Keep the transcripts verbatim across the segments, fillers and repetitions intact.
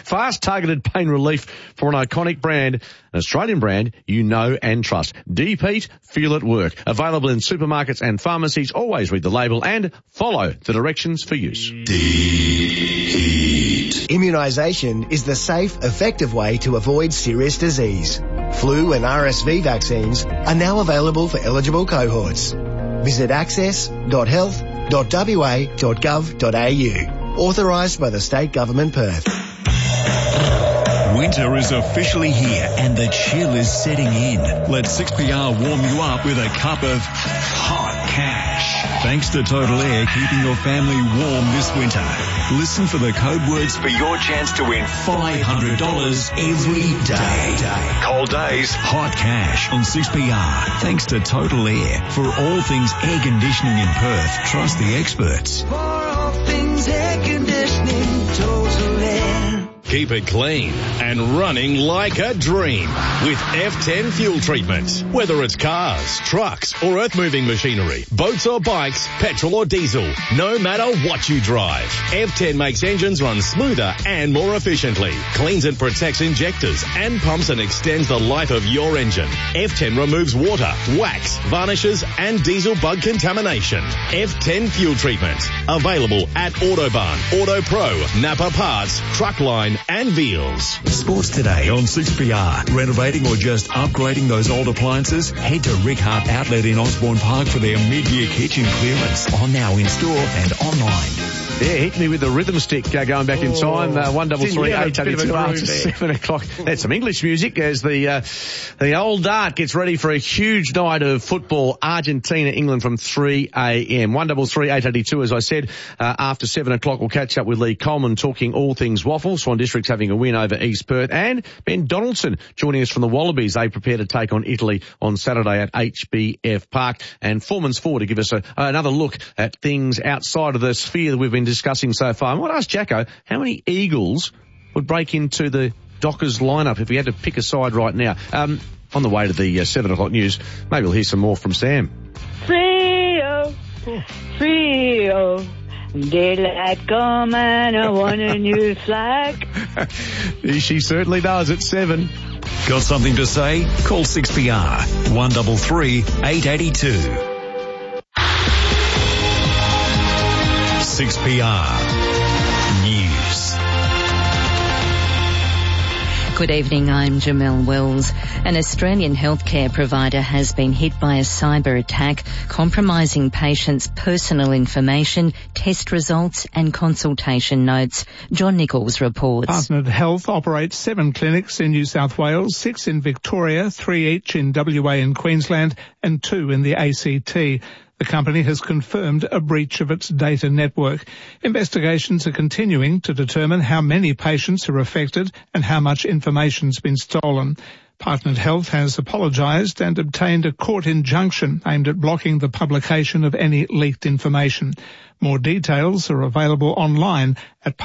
Fast, targeted pain relief for an iconic brand, an Australian brand you know and trust. Deep-Heat, feel it work. Available in supermarkets and pharmacies. Always read the label and follow the directions for use. Deep-Heat. Immunisation is the safe, effective way to avoid serious disease. Flu and R S V vaccines are now available for eligible cohorts. Visit access dot health dot w a dot gov dot a u. Authorised by the State Government Perth. Winter is officially here and the chill is setting in. Let six P R warm you up with a cup of hot cash. Thanks to Total Air, keeping your family warm this winter. Listen for the code words for your chance to win five hundred dollars every day. Cold days, hot cash on six P R. Thanks to Total Air. For all things air conditioning in Perth, trust the experts. For all things air conditioning, Total Air. Keep it clean and running like a dream with F ten fuel treatment. Whether it's cars, trucks or earth-moving machinery, boats or bikes, petrol or diesel, no matter what you drive, F ten makes engines run smoother and more efficiently, cleans and protects injectors and pumps and extends the life of your engine. F ten removes water, wax, varnishes and diesel bug contamination. F ten fuel treatment. Available at Autobarn, Auto Pro, Napa Parts, Truckline and Veals. Sports today on six P R. Renovating or just upgrading those old appliances? Head to Rick Hart Outlet in Osborne Park for their mid-year kitchen clearance. On now in store and online. Yeah, hit me with the rhythm stick uh, going back in time. Uh, one double three eight eighty two after seven o'clock. That's some English music as the uh, the old dart gets ready for a huge night of football. Argentina, England from three a.m. One double three eight eighty two. As I said, uh, after seven o'clock, we'll catch up with Lee Coleman talking all things waffle. Swan District's having a win over East Perth, and Ben Donaldson joining us from the Wallabies. They prepare to take on Italy on Saturday at H B F Park. And Foreman's four to give us a, another look at things outside of the sphere that we've been discussing so far. I want to ask Jacko, how many Eagles would break into the Dockers lineup if we had to pick a side right now? Um, on the way to the uh, seven o'clock news, maybe we'll hear some more from Sam. Frio, Frio, daylight come and I want a new flag. She certainly does at seven. Got something to say? Call six P R, one double three eight eighty two. six P R News. Good evening, I'm Jamelle Wells. An Australian healthcare provider has been hit by a cyber attack, compromising patients' personal information, test results and consultation notes. John Nichols reports. Partnered Health operates seven clinics in New South Wales, six in Victoria, three each in W A and Queensland, and two in the A C T. The company has confirmed a breach of its data network. Investigations are continuing to determine how many patients are affected and how much information's been stolen. Partnered Health has apologised and obtained a court injunction aimed at blocking the publication of any leaked information. More details are available online at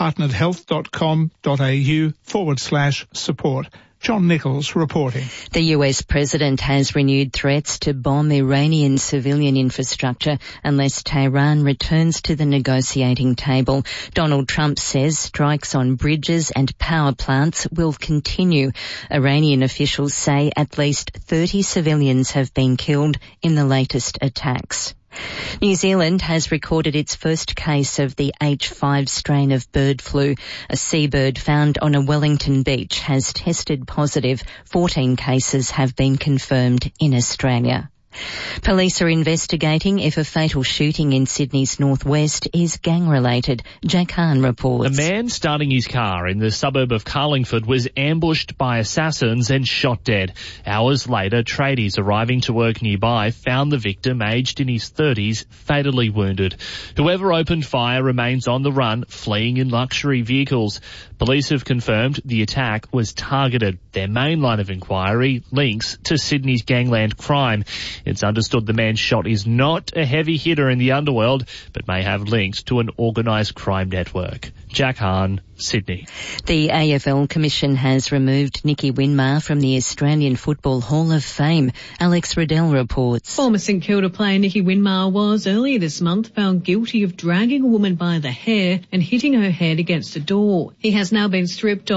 partneredhealth.com.au forward slash support. John Nichols reporting. The U S president has renewed threats to bomb Iranian civilian infrastructure unless Tehran returns to the negotiating table. Donald Trump says strikes on bridges and power plants will continue. Iranian officials say at least thirty civilians have been killed in the latest attacks. New Zealand has recorded its first case of the H five strain of bird flu. A seabird found on a Wellington beach has tested positive. fourteen cases have been confirmed in Australia. Police are investigating if a fatal shooting in Sydney's northwest is gang-related. Jack Hahn reports. A man starting his car in the suburb of Carlingford was ambushed by assassins and shot dead. Hours later, tradies arriving to work nearby found the victim, aged in his thirties, fatally wounded. Whoever opened fire remains on the run, fleeing in luxury vehicles. Police have confirmed the attack was targeted. Their main line of inquiry links to Sydney's gangland crime. It's understood the man shot is not a heavy hitter in the underworld, but may have links to an organised crime network. Jack Hahn, Sydney. The A F L Commission has removed Nicky Winmar from the Australian Football Hall of Fame. Alex Riddell reports. Former St Kilda player Nicky Winmar was earlier this month found guilty of dragging a woman by the hair and hitting her head against a door. He has now been stripped of